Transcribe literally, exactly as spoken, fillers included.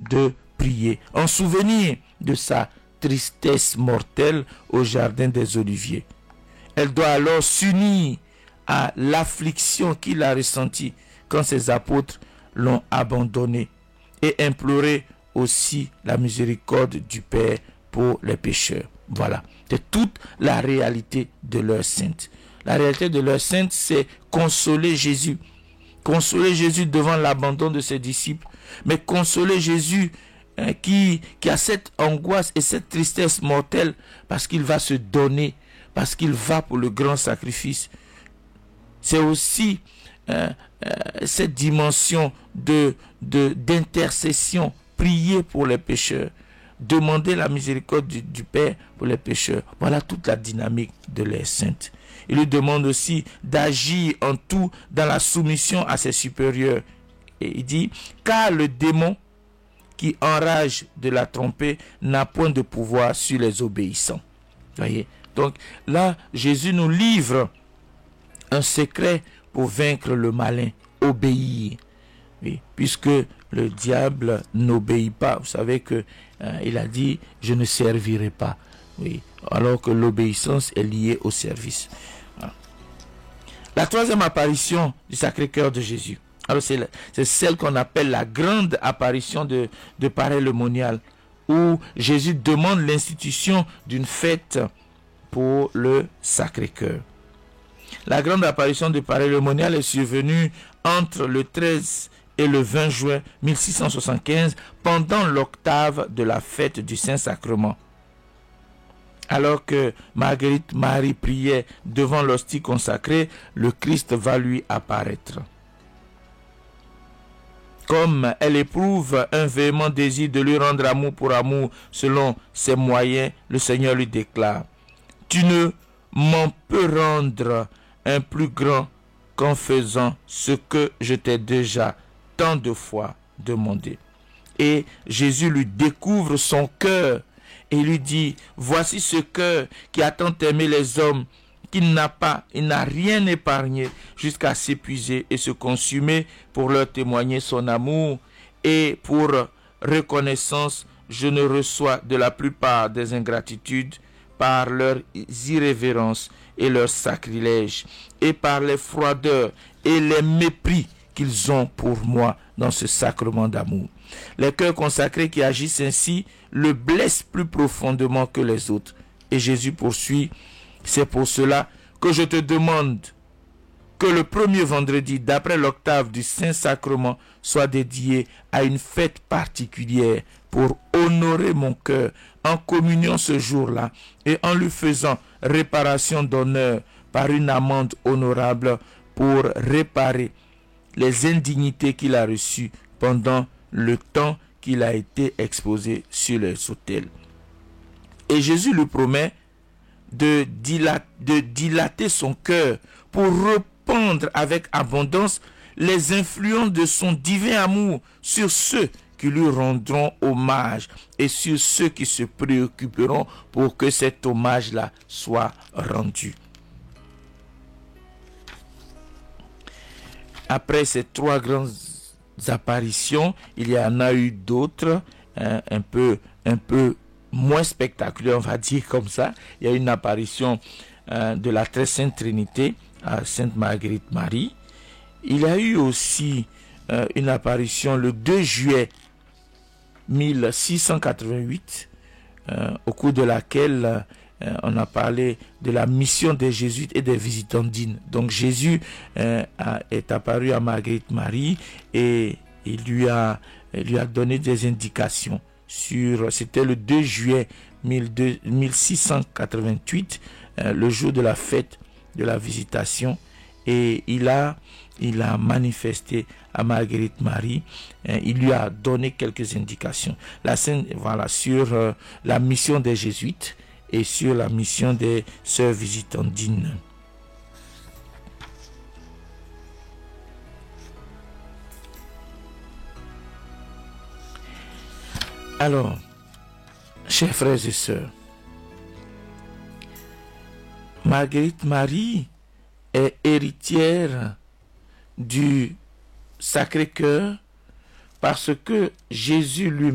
de prier, en souvenir de sa tristesse mortelle au jardin des Oliviers. Elle doit alors s'unir à l'affliction qu'il a ressentie quand ses apôtres l'ont abandonné et implorer aussi la miséricorde du Père pour les pécheurs. Voilà, c'est toute la réalité de l'heure sainte. La réalité de l'heure sainte, c'est consoler Jésus. Consoler Jésus devant l'abandon de ses disciples, mais consoler Jésus hein, qui, qui a cette angoisse et cette tristesse mortelle parce qu'il va se donner, parce qu'il va pour le grand sacrifice. C'est aussi euh, euh, cette dimension de, de, d'intercession, prier pour les pécheurs, demander la miséricorde du, du Père pour les pécheurs. Voilà toute la dynamique de l'heure sainte. Il lui demande aussi d'agir en tout dans la soumission à ses supérieurs. Et il dit, car le démon qui enrage de la tromper n'a point de pouvoir sur les obéissants. Voyez? Donc là, Jésus nous livre un secret pour vaincre le malin, obéir. Oui, puisque le diable n'obéit pas. Vous savez que euh, il a dit, je ne servirai pas. Oui, alors que l'obéissance est liée au service. La troisième apparition du Sacré-Cœur de Jésus. Alors c'est, la, c'est celle qu'on appelle la grande apparition de, de Paray-le-Monial, où Jésus demande l'institution d'une fête pour le Sacré-Cœur. La grande apparition de Paray-le-Monial est survenue entre le treize et le vingt juin mille six cent soixante-quinze, pendant l'octave de la fête du Saint-Sacrement. Alors que Marguerite Marie priait devant l'hostie consacrée, le Christ va lui apparaître. Comme elle éprouve un véhément désir de lui rendre amour pour amour selon ses moyens, le Seigneur lui déclare, « Tu ne m'en peux rendre un plus grand qu'en faisant ce que je t'ai déjà tant de fois demandé. » Et Jésus lui découvre son cœur et lui dit, voici ce cœur qui a tant aimé les hommes, qu'il n'a pas, il n'a rien épargné jusqu'à s'épuiser et se consumer pour leur témoigner son amour. Et pour reconnaissance, je ne reçois de la plupart des ingratitudes par leurs irrévérences et leurs sacrilèges, et par les froideurs et les mépris qu'ils ont pour moi dans ce sacrement d'amour. Les cœurs consacrés qui agissent ainsi le blessent plus profondément que les autres. Et Jésus poursuit, c'est pour cela que je te demande que le premier vendredi d'après l'octave du Saint-Sacrement soit dédié à une fête particulière pour honorer mon cœur en communion ce jour-là et en lui faisant réparation d'honneur par une amende honorable pour réparer les indignités qu'il a reçues pendant le temps qu'il a été exposé sur les autels. Et Jésus lui promet de dilater, de dilater son cœur pour répandre avec abondance les influences de son divin amour sur ceux qui lui rendront hommage et sur ceux qui se préoccuperont pour que cet hommage-là soit rendu. Après ces trois grandes apparitions, il y en a eu d'autres, hein, un peu, un peu moins spectaculaires, on va dire comme ça. Il y a une apparition euh, de la très sainte Trinité à Sainte Marguerite Marie. Il y a eu aussi euh, une apparition le deux juillet mille six cent quatre-vingt-huit, euh, au cours de laquelle euh, on a parlé de la mission des jésuites et des visitandines. Donc Jésus euh, a, est apparu à Marguerite Marie et il lui a, il lui a donné des indications sur, c'était le deux juillet mille six cent quatre-vingt-huit, euh, le jour de la fête de la visitation, et il a il a manifesté à Marguerite Marie, hein, il lui a donné quelques indications. La scène, voilà, sur euh, la mission des jésuites et sur la mission des sœurs visitandines. Alors, chers frères et sœurs, Marguerite Marie est héritière du Sacré-Cœur parce que Jésus lui